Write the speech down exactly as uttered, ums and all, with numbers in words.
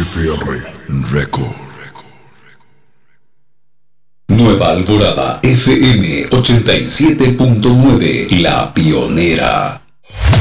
R Record. Nueva Alborada F M ochenta y siete punto nueve, la pionera.